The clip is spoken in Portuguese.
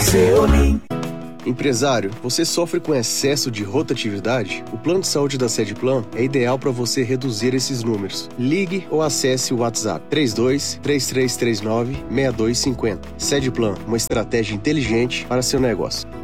Seolim. Empresário, você sofre com excesso de rotatividade? O plano de saúde da Sedplan é ideal para você reduzir esses números. Ligue ou acesse o WhatsApp 32-3339-6250. Sedplan, uma estratégia inteligente para seu negócio.